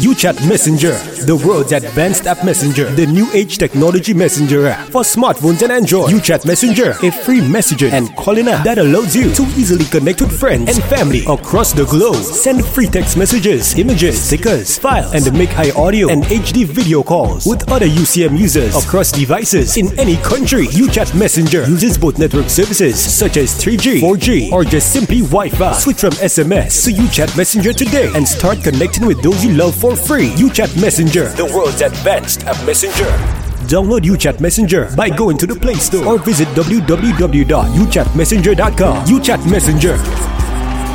UChat Messenger, the world's advanced app messenger, the new age technology messenger app for smartphones and Android. UChat Messenger, a free messaging and calling app that allows you to easily connect with friends and family across the globe. Send free text messages, images, stickers, files, and make high audio and HD video calls with other UCM users across devices in any country. UChat Messenger uses both network services such as 3G, 4G, or just simply Wi-Fi. Switch from SMS to UChat Messenger today and start connecting with those you love for free. UChat Messenger, the world's advanced app messenger. Download UChat Messenger by going to the Play Store or visit www.uchatmessenger.com. UChat Messenger.